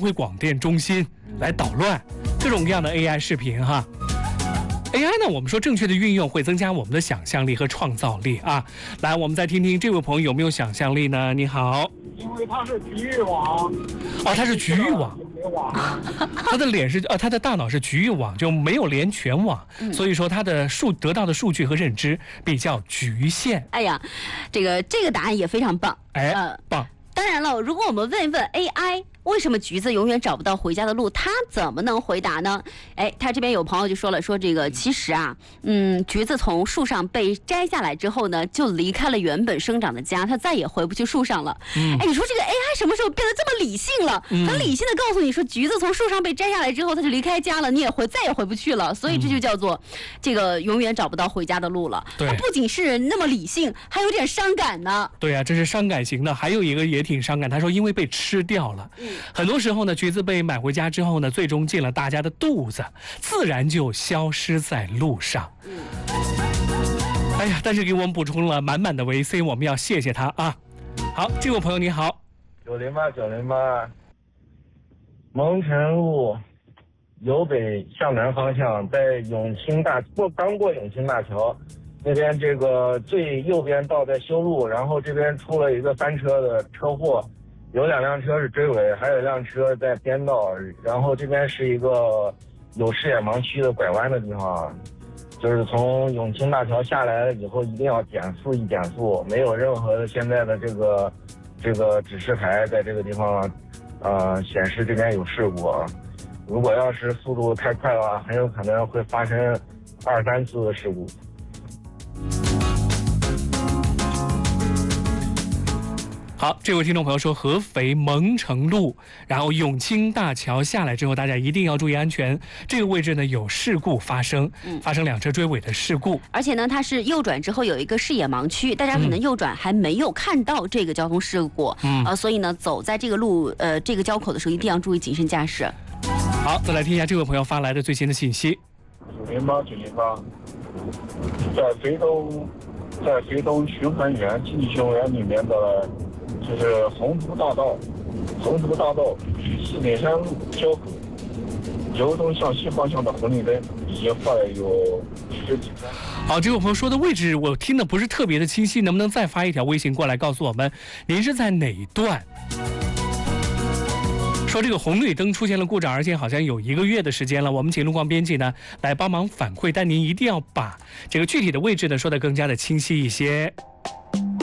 汇广电中心来捣乱，各种各样的 AI 视频哈。AI 呢，我们说正确的运用会增加我们的想象力和创造力啊。来，我们再听听这位朋友有没有想象力呢？你好。 因为它是局域网。 哦，它是局域网。他的脸是他的大脑是局域网，就没有连全网，所以说他的得到的数据和认知比较局限。 哎呀，这个答案也非常棒。 棒。 当然了，如果我们问 AI 为什么橘子永远找不到回家的路，他怎么能回答呢？他这边有朋友就说了，说这个其实啊，橘子从树上被摘下来之后呢，就离开了原本生长的家，它再也回不去树上了。你说这个 AI 什么时候变得这么理性了？很理性的告诉你说，橘子从树上被摘下来之后，它就离开家了，你也再也回不去了。所以这就叫做这个永远找不到回家的路了。它不仅是那么理性，还有点伤感呢。 对啊，这是伤感型的。还有一个也挺伤感，他说因为被吃掉了。很多时候呢，橘子被买回家之后呢，最终进了大家的肚子，自然就消失在路上。哎呀，但是给我们补充了满满的维 C， 我们要谢谢他啊。好，这位朋友你好。 908，蒙城路由北向南方向，在刚过永清大桥那边，这个最右边道在修路，然后这边出了一个翻车的车祸。有2辆车是追尾，还有1辆车在边道，然后这边是一个有视野盲区的拐弯的地方，就是从永清大桥下来了以后一定要减速，没有任何的现在的这个指示牌在这个地方显示这边有事故。如果要是速度太快的话，很有可能会发生2、3次的事故。 好，这位听众朋友说，合肥蒙城路，然后永清大桥下来之后，大家一定要注意安全。这个位置呢有事故发生2车追尾的事故， 而且呢，它是右转之后有一个视野盲区，大家可能右转还没有看到这个交通事故，所以呢，走在这个这个交口的时候，一定要注意谨慎驾驶。 好，再来听一下这位朋友发来的最新的信息。 908，在肥东循环园经济学园里面的。就是红竹大道与四面山路交口，由东向西方向的红绿灯已经坏了有10几分。 好，这位朋友说的位置我听的不是特别的清晰，能不能再发一条微信过来告诉我们，您是在哪一段？说这个红绿灯出现了故障，而且好像有1个月的时间了。我们请路况编辑呢来帮忙反馈，但您一定要把这个具体的位置呢说得更加的清晰一些。